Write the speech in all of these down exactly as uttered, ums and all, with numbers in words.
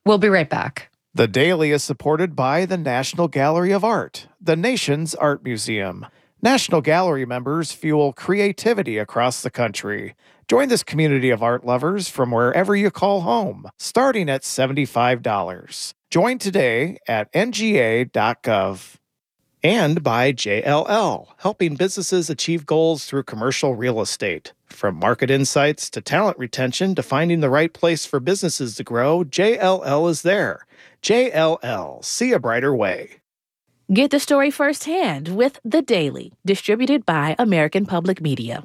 We'll be right back. The Daily is supported by the National Gallery of Art, the nation's art museum. National Gallery members fuel creativity across the country. Join this community of art lovers from wherever you call home, starting at seventy-five dollars. Join today at N G A dot gov. And by J L L, helping businesses achieve goals through commercial real estate. From market insights to talent retention to finding the right place for businesses to grow, J L L is there. J L L, see a brighter way. Get the story firsthand with The Daily, distributed by American Public Media.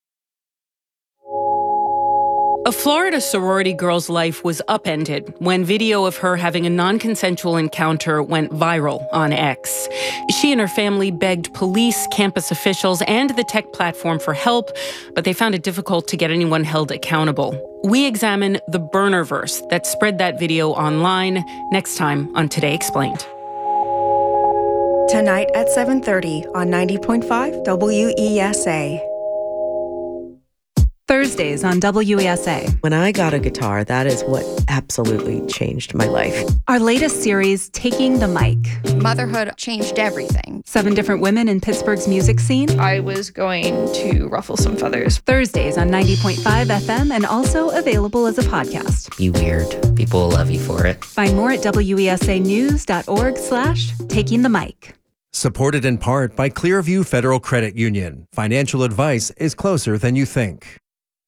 A Florida sorority girl's life was upended when video of her having a non-consensual encounter went viral on X. She and her family begged police, campus officials, and the tech platform for help, but they found it difficult to get anyone held accountable. We examine the burnerverse that spread that video online next time on Today Explained. Tonight at seven thirty on ninety point five W E S A. Thursdays on W E S A. When I got a guitar, that is what absolutely changed my life. Our latest series, Taking the Mic. Motherhood changed everything. Seven different women in Pittsburgh's music scene. I was going to ruffle some feathers. Thursdays on ninety point five F M and also available as a podcast. Be weird. People will love you for it. Find more at W E S A news dot org slash taking the mic. Supported in part by Clearview Federal Credit Union. Financial advice is closer than you think.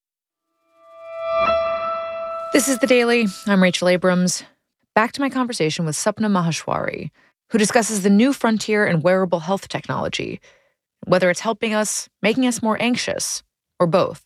This is The Daily. I'm Rachel Abrams. Back to my conversation with Sapna Maheshwari, who discusses the new frontier in wearable health technology, whether it's helping us, making us more anxious, or both.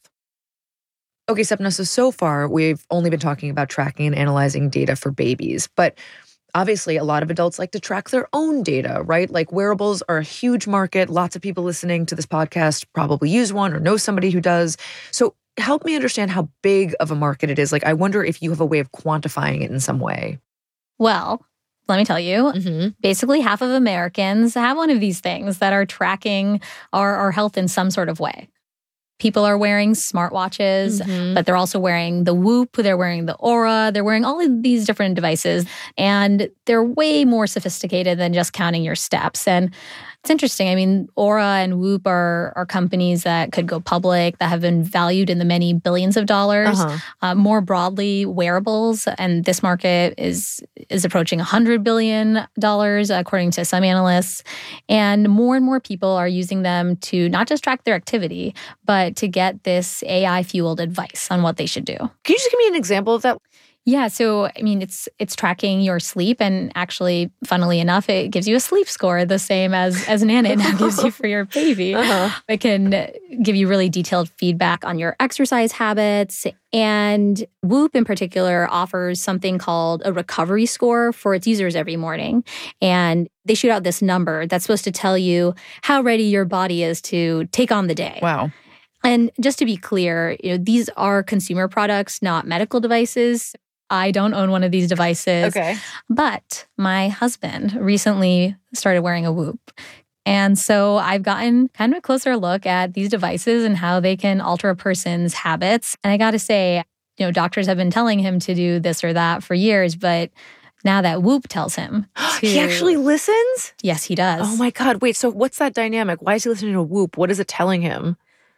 Okay, Sapna, so so far we've only been talking about tracking and analyzing data for babies, but obviously a lot of adults like to track their own data, right? Like wearables are a huge market. Lots of people listening to this podcast probably use one or know somebody who does. So help me understand how big of a market it is. Like, I wonder if you have a way of quantifying it in some way. Well, let me tell you, mm-hmm. basically half of Americans have one of these things that are tracking our, our health in some sort of way. People are wearing smartwatches, mm-hmm. but they're also wearing the Whoop, they're wearing the Oura, they're wearing all of these different devices, and they're way more sophisticated than just counting your steps. And it's interesting. I mean, Oura and Whoop are, are companies that could go public, that have been valued in the many billions of dollars. Uh-huh. Uh, more broadly, wearables, and this market is is approaching one hundred billion dollars, according to some analysts. And more and more people are using them to not just track their activity, but to get this A I-fueled advice on what they should do. Can you just give me an example of that? Yeah, so I mean, it's it's tracking your sleep, and actually, funnily enough, it gives you a sleep score the same as as Nana now gives you for your baby. Uh-huh. It can give you really detailed feedback on your exercise habits, and Whoop in particular offers something called a recovery score for its users every morning, and they shoot out this number that's supposed to tell you how ready your body is to take on the day. Wow. And just to be clear, you know, these are consumer products, not medical devices. I don't own one of these devices. Okay. But my husband recently started wearing a Whoop. And so I've gotten kind of a closer look at these devices and how they can alter a person's habits. And I got to say, you know, doctors have been telling him to do this or that for years, but now that Whoop tells him to, He actually listens? Yes, he does. Oh my God. Wait, so what's that dynamic? Why is he listening to Whoop? What is it telling him?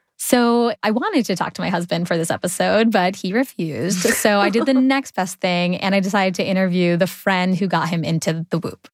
So I wanted to talk to my husband for this episode, but he refused. So I did the next best thing, and I decided to interview the friend who got him into the Whoop.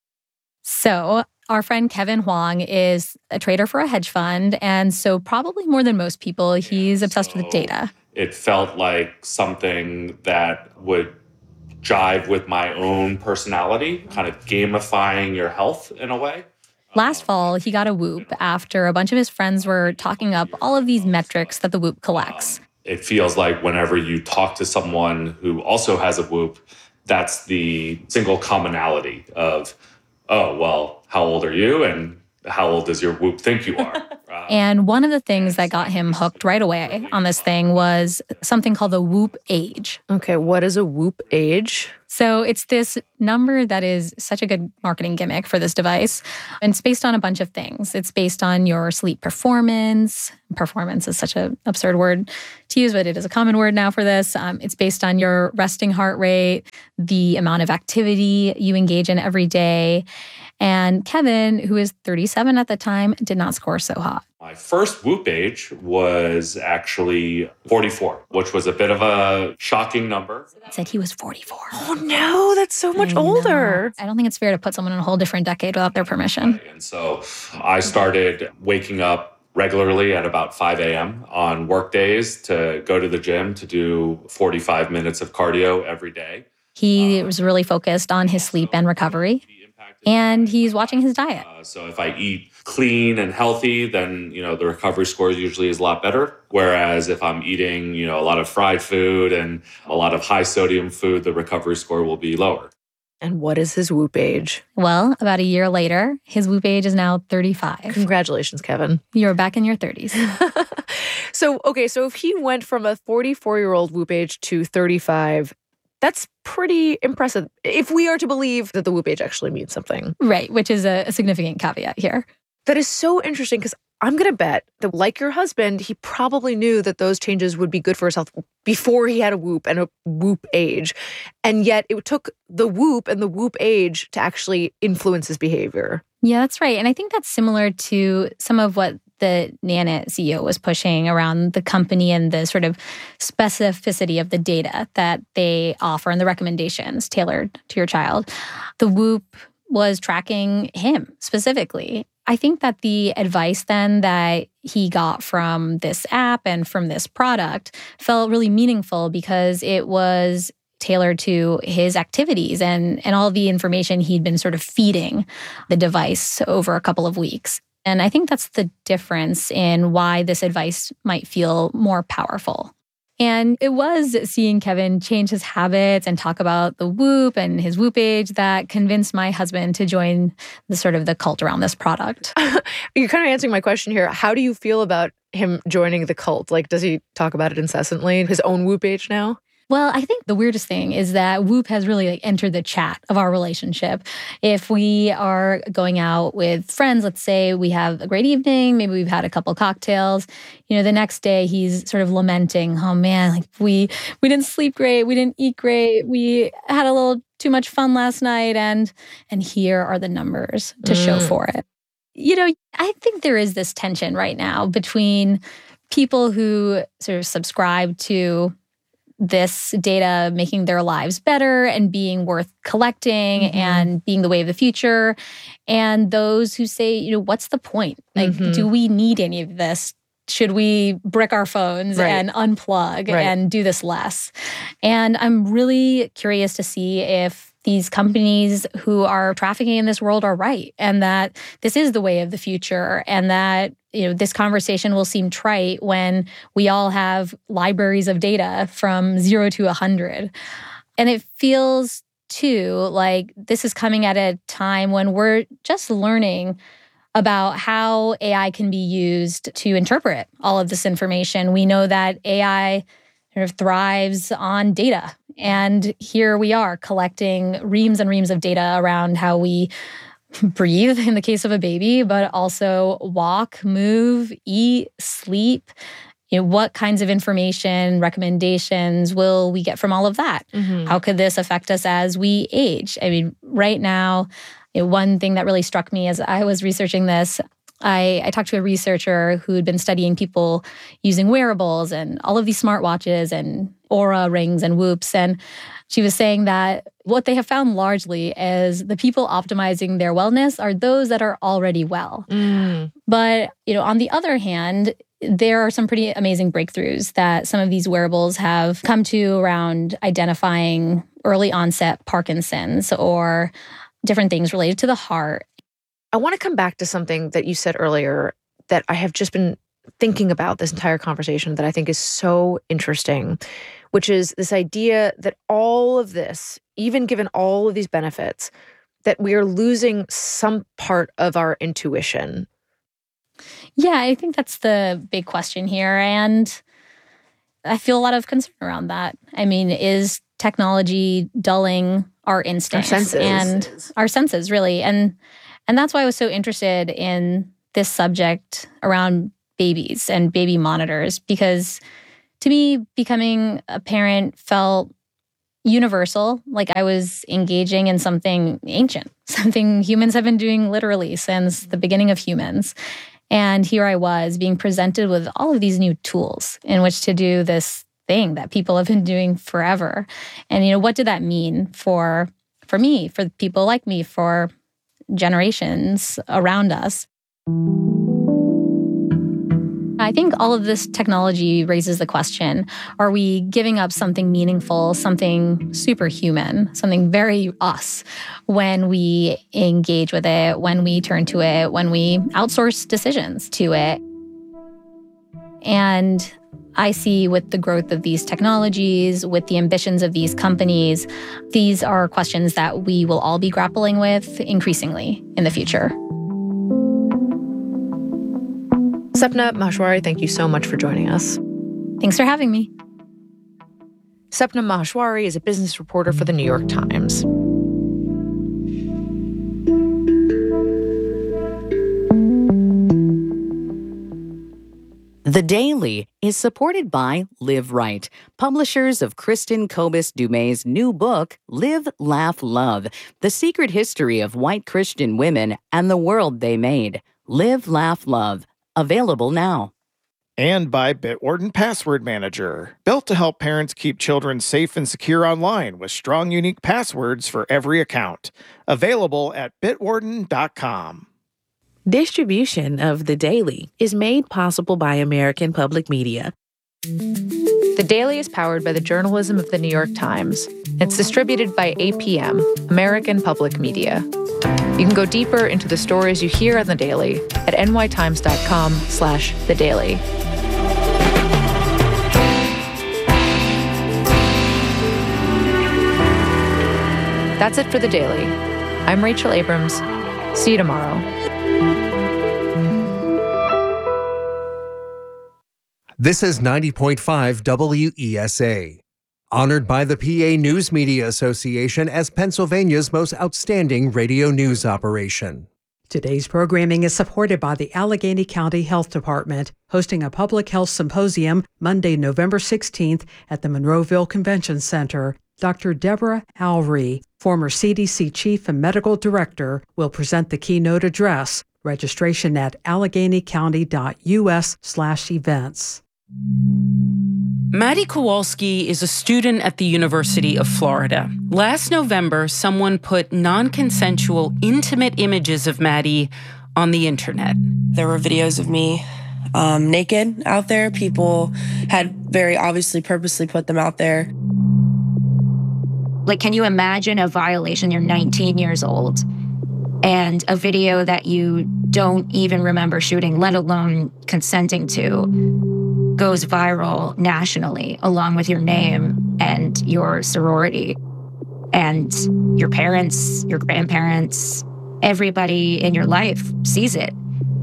So our friend Kevin Huang is a trader for a hedge fund, and so probably more than most people, he's obsessed so with data. It felt like something that would jive with my own personality, kind of gamifying your health in a way. Last fall, he got a Whoop after a bunch of his friends were talking up all of these metrics that the Whoop collects. Um, it feels like whenever you talk to someone who also has a Whoop, that's the single commonality of, oh, well, how old are you? And how old does your Whoop think you are? And one of the things that got him hooked right away on this thing was something called the Whoop age. Okay, what is a Whoop age? So it's this number that is such a good marketing gimmick for this device. And it's based on a bunch of things. It's based on your sleep performance. Performance is such an absurd word to use, but it is a common word now for this. Um, it's based on your resting heart rate, the amount of activity you engage in every day. And Kevin, who is thirty-seven at the time, did not score so hot. My first Whoop age was actually forty-four, which was a bit of a shocking number. Said he was forty-four. Oh no, that's so much I older. I don't think it's fair to put someone in a whole different decade without their permission. And so I started waking up regularly at about five a.m. on work days to go to the gym to do forty-five minutes of cardio every day. He was really focused on his sleep and recovery. And he's watching his diet. Uh, so if I eat clean and healthy, then, you know, the recovery score usually is a lot better. Whereas if I'm eating, you know, a lot of fried food and a lot of high sodium food, the recovery score will be lower. And what is his Whoop age? Well, about a year later, his Whoop age is now thirty-five. Congratulations, Kevin. You're back in your thirties. So, okay, so if he went from a forty-four-year-old Whoop age to thirty-five, that's pretty impressive, if we are to believe that the Whoop age actually means something. Right, which is a, a significant caveat here. That is so interesting because I'm going to bet that, like your husband, he probably knew that those changes would be good for his health before he had a Whoop and a Whoop age. And yet it took the Whoop and the Whoop age to actually influence his behavior. Yeah, that's right. And I think that's similar to some of what the Nanit C E O was pushing around the company and the sort of specificity of the data that they offer and the recommendations tailored to your child. The Whoop was tracking him specifically. I think that the advice then that he got from this app and from this product felt really meaningful because it was tailored to his activities and, and all the information he'd been sort of feeding the device over a couple of weeks. And I think that's the difference in why this advice might feel more powerful. And it was seeing Kevin change his habits and talk about the Whoop and his Whoop age that convinced my husband to join the sort of the cult around this product. You're kind of answering my question here. How do you feel about him joining the cult? Like, does he talk about it incessantly? His own Whoop age now? Well, I think the weirdest thing is that Whoop has really like entered the chat of our relationship. If we are going out with friends, let's say we have a great evening, maybe we've had a couple cocktails, you know, the next day he's sort of lamenting, oh man, like we we didn't sleep great, we didn't eat great, we had a little too much fun last night, and and here are the numbers to mm. show for it. You know, I think there is this tension right now between people who sort of subscribe to this data making their lives better and being worth collecting mm-hmm. and being the way of the future. And those who say, you know, what's the point? Like, mm-hmm. do we need any of this? Should we brick our phones right. and unplug right. and do this less? And I'm really curious to see if these companies who are trafficking in this world are right and that this is the way of the future and that, you know, this conversation will seem trite when we all have libraries of data from zero to a hundred. And it feels too like this is coming at a time when we're just learning about how A I can be used to interpret all of this information. We know that A I sort of thrives on data. And here we are collecting reams and reams of data around how we breathe in the case of a baby, but also walk, move, eat, sleep. You know, what kinds of information, recommendations will we get from all of that? Mm-hmm. How could this affect us as we age? I mean, right now, you know, one thing that really struck me as I was researching this, I, I talked to a researcher who had been studying people using wearables and all of these smartwatches and Oura rings and Whoops. And she was saying that what they have found largely is the people optimizing their wellness are those that are already well. Mm. But, you know, on the other hand, there are some pretty amazing breakthroughs that some of these wearables have come to around identifying early onset Parkinson's or different things related to the heart. I want to come back to something that you said earlier that I have just been thinking about this entire conversation that I think is so interesting, which is this idea that all of this, even given all of these benefits, that we are losing some part of our intuition. Yeah, I think that's the big question here. And I feel a lot of concern around that. I mean, is technology dulling our instincts Our senses. and our senses, really? And and that's why I was so interested in this subject around babies and baby monitors, because to me, becoming a parent felt universal, like I was engaging in something ancient, something humans have been doing literally since the beginning of humans. And here I was being presented with all of these new tools in which to do this thing that people have been doing forever. And, you know, what did that mean for for me, for people like me, for generations around us? I think all of this technology raises the question, are we giving up something meaningful, something superhuman, something very us when we engage with it, when we turn to it, when we outsource decisions to it? And I see with the growth of these technologies, with the ambitions of these companies, these are questions that we will all be grappling with increasingly in the future. Sapna Maheshwari, thank you so much for joining us. Thanks for having me. Sapna Maheshwari is a business reporter for The New York Times. The Daily is supported by Live Right, publishers of Kristen Kobus Dumay's new book, Live, Laugh, Love, The Secret History of White Christian Women and the World They Made. Live, Laugh, Love. Available now. And by Bitwarden Password Manager, built to help parents keep children safe and secure online with strong, unique passwords for every account. Available at bitwarden dot com. Distribution of The Daily is made possible by American Public Media. The Daily is powered by the journalism of The New York Times. It's distributed by A P M, American Public Media. You can go deeper into the stories you hear on The Daily at nytimes.com slash The Daily. That's it for The Daily. I'm Rachel Abrams. See you tomorrow. This is ninety point five W E S A. Honored by the P A News Media Association as Pennsylvania's most outstanding radio news operation. Today's programming is supported by the Allegheny County Health Department, hosting a public health symposium Monday, November sixteenth at the Monroeville Convention Center. Doctor Deborah Alry, former C D C Chief and Medical Director, will present the keynote address. Registration at alleghenycounty.us slash events. Maddie Kowalski is a student at the University of Florida. Last November, someone put non-consensual, intimate images of Maddie on the internet. There were videos of me um, naked out there. People had very obviously purposely put them out there. Like, can you imagine a violation? You're nineteen years old and a video that you don't even remember shooting, let alone consenting to, goes viral nationally, along with your name and your sorority. And your parents, your grandparents, everybody in your life sees it.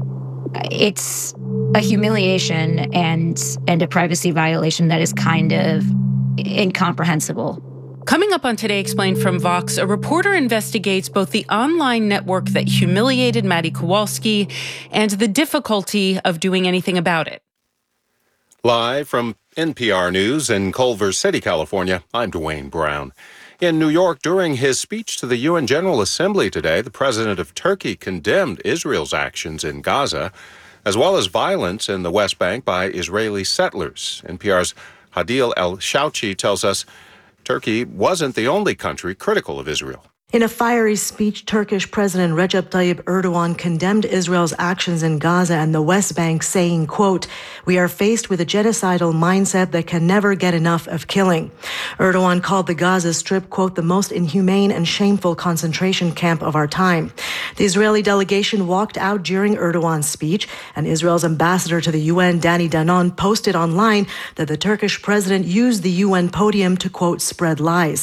It's a humiliation and, and a privacy violation that is kind of incomprehensible. Coming up on Today Explained from Vox, a reporter investigates both the online network that humiliated Maddie Kowalski and the difficulty of doing anything about it. Live from N P R News in Culver City, California, I'm Dwayne Brown. In New York, during his speech to the U N General Assembly today, the president of Turkey condemned Israel's actions in Gaza, as well as violence in the West Bank by Israeli settlers. N P R's Hadil El-Shouchi tells us Turkey wasn't the only country critical of Israel. In a fiery speech, Turkish President Recep Tayyip Erdogan condemned Israel's actions in Gaza and the West Bank, saying, quote, "We are faced with a genocidal mindset that can never get enough of killing." Erdogan called the Gaza Strip, quote, "the most inhumane and shameful concentration camp of our time." The Israeli delegation walked out during Erdogan's speech, and Israel's ambassador to the U N, Danny Danon, posted online that the Turkish president used the U N podium to, quote, "spread lies."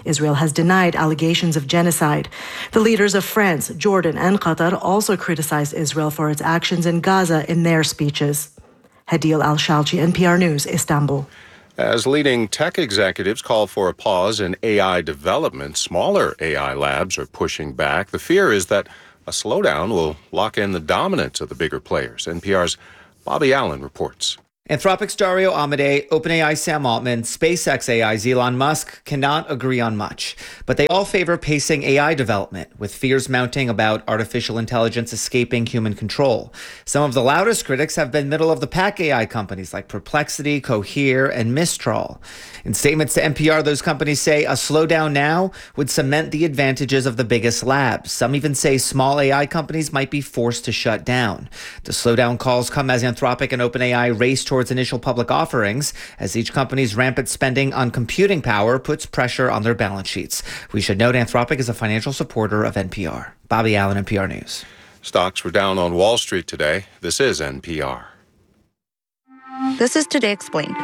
Israel has denied allegations of genocide. The leaders of France, Jordan, and Qatar also criticized Israel for its actions in Gaza in their speeches. Hadil Al-Shalchi, N P R News, Istanbul. As leading tech executives call for a pause in A I development, smaller A I labs are pushing back. The fear is that a slowdown will lock in the dominance of the bigger players. N P R's Bobby Allen reports. Anthropic's Dario Amodei, OpenAI Sam Altman, SpaceX A I's Elon Musk cannot agree on much, but they all favor pacing A I development, with fears mounting about artificial intelligence escaping human control. Some of the loudest critics have been middle-of-the-pack A I companies like Perplexity, Cohere, and Mistral. In statements to N P R, those companies say a slowdown now would cement the advantages of the biggest labs. Some even say small A I companies might be forced to shut down. The slowdown calls come as Anthropic and OpenAI race towards initial public offerings, as each company's rampant spending on computing power puts pressure on their balance sheets. We should note Anthropic is a financial supporter of N P R. Bobby Allen, N P R News. Stocks were down on Wall Street today. This is N P R. This is Today Explained.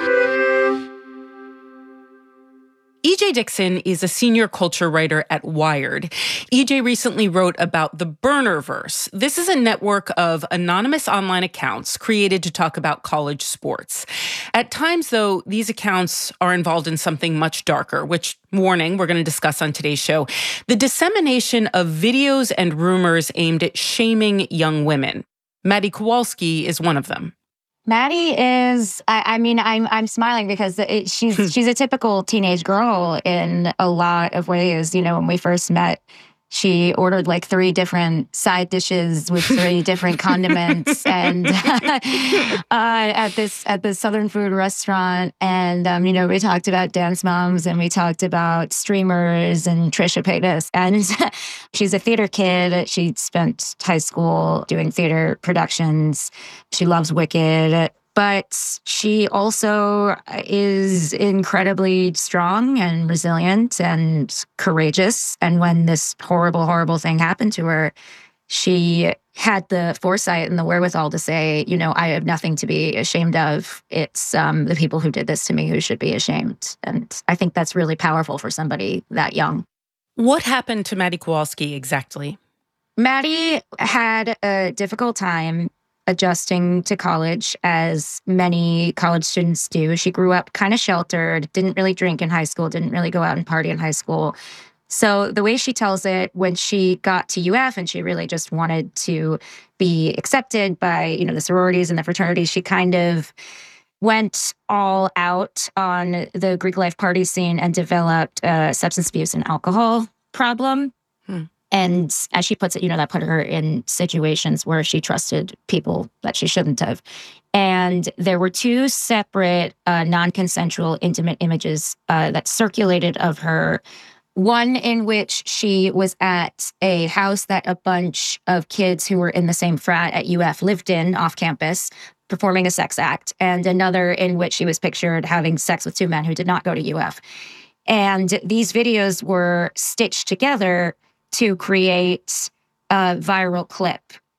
E J Dixon is a senior culture writer at Wired. E J recently wrote about the Burnerverse. This is a network of anonymous online accounts created to talk about college sports. At times, though, these accounts are involved in something much darker, which, warning, we're going to discuss on today's show: the dissemination of videos and rumors aimed at shaming young women. Maddie Kowalski is one of them. Maddie is, I, I mean, I'm I'm smiling because it, she's she's a typical teenage girl in a lot of ways. You know, when we first met, she ordered like three different side dishes with three different condiments, and uh, at this at this Southern food restaurant. And um, you know, we talked about Dance Moms, and we talked about streamers and Trisha Paytas. And she's a theater kid. She spent high school doing theater productions. She loves Wicked. But she also is incredibly strong and resilient and courageous. And when this horrible, horrible thing happened to her, she had the foresight and the wherewithal to say, you know, I have nothing to be ashamed of. It's um, the people who did this to me who should be ashamed. And I think that's really powerful for somebody that young. What happened to Maddie Kowalski exactly? Maddie had a difficult time adjusting to college, as many college students do. She grew up kind of sheltered, didn't really drink in high school, didn't really go out and party in high school. So the way she tells it, when she got to U F and she really just wanted to be accepted by, you know, the sororities and the fraternities, she kind of went all out on the Greek life party scene and developed a substance abuse and alcohol problem. Hmm. And as she puts it, you know, that put her in situations where she trusted people that she shouldn't have. And there were two separate uh, non-consensual intimate images uh, that circulated of her. One in which she was at a house that a bunch of kids who were in the same frat at U F lived in off campus, performing a sex act. And another in which she was pictured having sex with two men who did not go to U F. And these videos were stitched together to create a viral clip.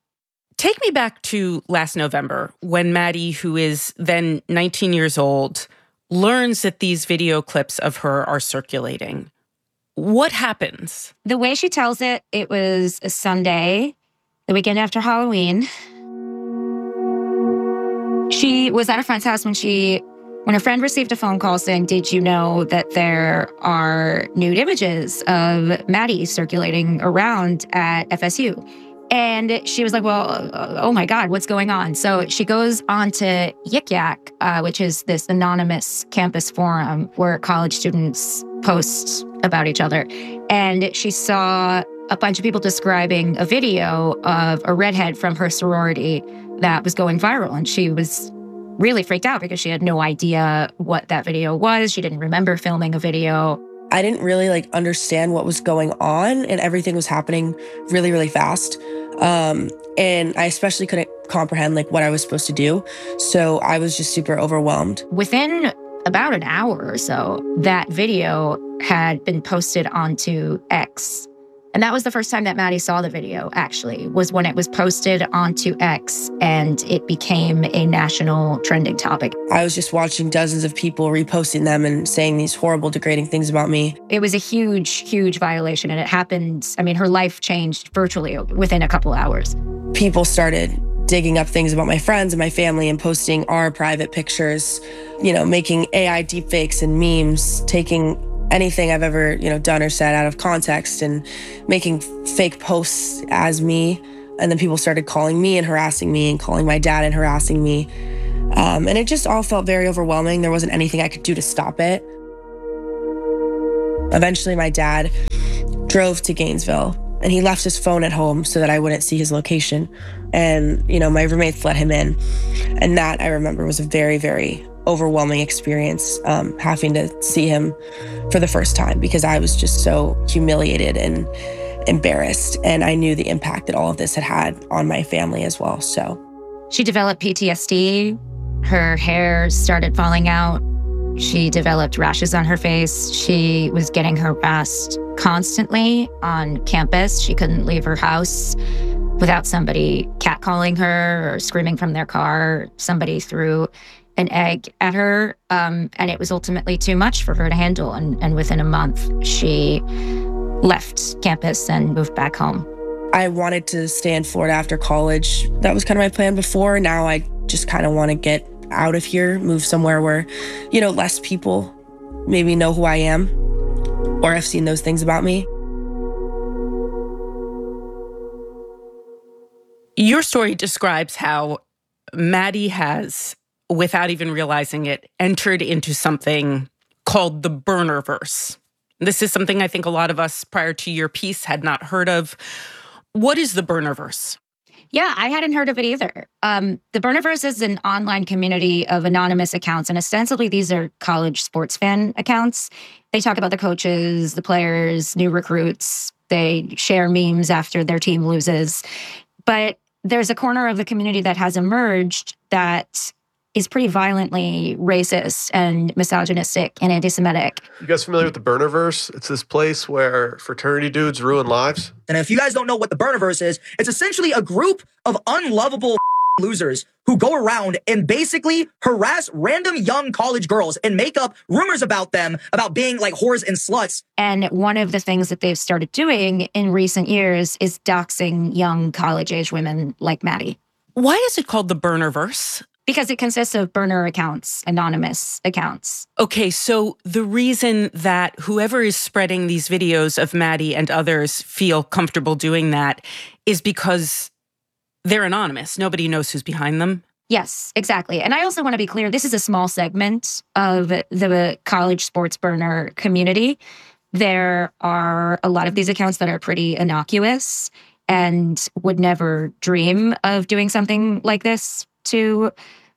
Take me back to last November, when Maddie, who is then nineteen years old, learns that these video clips of her are circulating. What happens? The way she tells it, it was a Sunday, the weekend after Halloween. She was at a friend's house when she When a friend received a phone call saying, did you know that there are nude images of Maddie circulating around at F S U? And she was like, well, oh my God, what's going on? So she goes on to Yik Yak, uh, which is this anonymous campus forum where college students post about each other. And she saw a bunch of people describing a video of a redhead from her sorority that was going viral. And she was really freaked out because she had no idea what that video was. She didn't remember filming a video. I didn't really like understand what was going on, and everything was happening really, really fast. Um, and I especially couldn't comprehend like what I was supposed to do. So I was just super overwhelmed. Within about an hour or so, that video had been posted onto X. And that was the first time that Maddie saw the video, actually, was when it was posted onto X and it became a national trending topic. I was just watching dozens of people reposting them and saying these horrible, degrading things about me. It was a huge, huge violation, and it happened, I mean, her life changed virtually within a couple hours. People started digging up things about my friends and my family and posting our private pictures, you know, making A I deepfakes and memes, taking anything I've ever, you know, done or said out of context and making fake posts as me. And then people started calling me and harassing me and calling my dad and harassing me. Um, and it just all felt very overwhelming. There wasn't anything I could do to stop it. Eventually, my dad drove to Gainesville and he left his phone at home so that I wouldn't see his location. And, you know, my roommates let him in. And that, I remember, was a very, very overwhelming experience, um, having to see him for the first time, because I was just so humiliated and embarrassed. And I knew the impact that all of this had had on my family as well. So she developed P T S D. Her hair started falling out. She developed rashes on her face. She was getting harassed constantly on campus. She couldn't leave her house without somebody catcalling her or screaming from their car. Somebody threw an egg at her, um, and it was ultimately too much for her to handle. And, and within a month, she left campus and moved back home. I wanted to stay in Florida after college. That was kind of my plan before. Now I just kind of want to get out of here, move somewhere where, you know, less people maybe know who I am or have seen those things about me. Your story describes how Maddie has, without even realizing it, entered into something called the burnerverse. This is something I think a lot of us prior to your piece had not heard of. What is the burnerverse? Yeah, I hadn't heard of it either. Um, the burnerverse is an online community of anonymous accounts, and ostensibly these are college sports fan accounts. They talk about the coaches, the players, new recruits. They share memes after their team loses. But there's a corner of the community that has emerged that is pretty violently racist and misogynistic and anti-Semitic. You guys familiar with the burnerverse? It's this place where fraternity dudes ruin lives. And if you guys don't know what the burnerverse is, it's essentially a group of unlovable losers who go around and basically harass random young college girls and make up rumors about them, about being like whores and sluts. And one of the things that they've started doing in recent years is doxing young college-age women like Maddie. Why is it called the burnerverse? Because it consists of burner accounts, anonymous accounts. Okay, so the reason that whoever is spreading these videos of Maddie and others feel comfortable doing that is because they're anonymous. Nobody knows who's behind them. Yes, exactly. And I also want to be clear, this is a small segment of the college sports burner community. There are a lot of these accounts that are pretty innocuous and would never dream of doing something like this to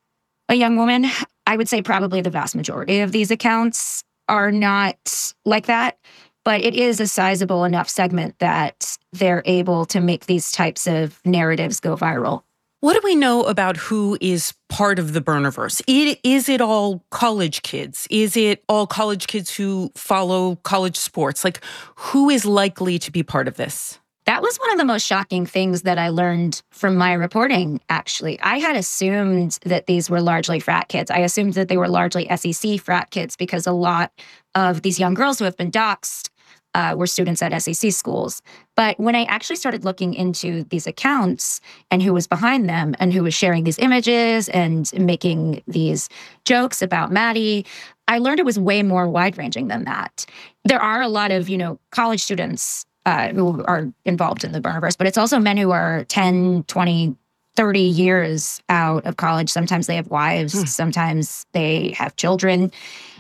a young woman. I would say probably the vast majority of these accounts are not like that, but it is a sizable enough segment that they're able to make these types of narratives go viral. What do we know about who is part of the burnerverse? It, is it all college kids? Is it all college kids who follow college sports? Like, who is likely to be part of this? That was one of the most shocking things that I learned from my reporting, actually. I had assumed that these were largely frat kids. I assumed that they were largely S E C frat kids because a lot of these young girls who have been doxxed uh, were students at S E C schools. But when I actually started looking into these accounts and who was behind them and who was sharing these images and making these jokes about Maddie, I learned it was way more wide-ranging than that. There are a lot of, you know, college students Uh, who are involved in the burnerverse, but it's also men who are ten, twenty, thirty years out of college. Sometimes they have wives. Mm. Sometimes they have children.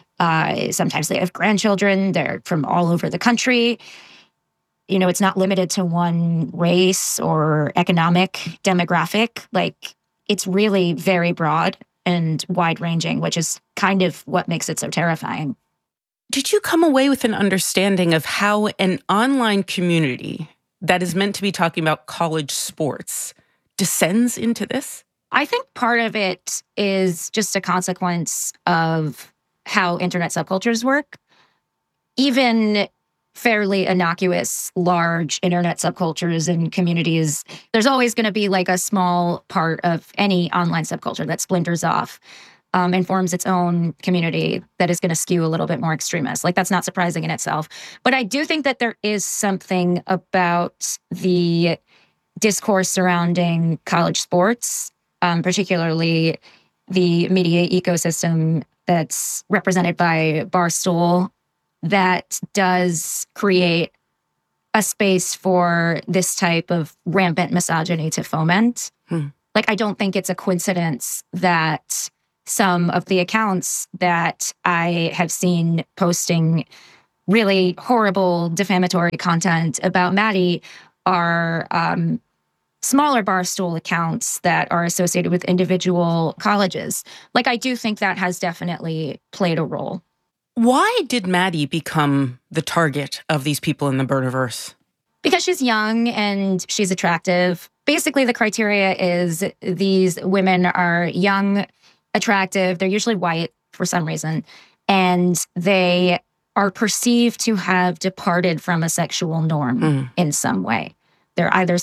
Uh, sometimes they have grandchildren. They're from all over the country. You know, it's not limited to one race or economic demographic. Like, it's really very broad and wide-ranging, which is kind of what makes it so terrifying. Did you come away with an understanding of how an online community that is meant to be talking about college sports descends into this? I think part of it is just a consequence of how internet subcultures work. Even fairly innocuous, large internet subcultures and communities, there's always going to be like a small part of any online subculture that splinters off um, and forms its own community that is going to skew a little bit more extremist. Like, that's not surprising in itself. But I do think that there is something about the discourse surrounding college sports, um, particularly the media ecosystem that's represented by Barstool, that does create a space for this type of rampant misogyny to foment. Hmm. Like, I don't think it's a coincidence that some of the accounts that I have seen posting really horrible defamatory content about Maddie are um, smaller Barstool accounts that are associated with individual colleges. Like, I do think that has definitely played a role. Why did Maddie become the target of these people in the Burniverse? Because she's young and she's attractive. Basically, the criteria is these women are young, attractive. They're usually white for some reason. And they are perceived to have departed from a sexual norm mm. in some way. They're either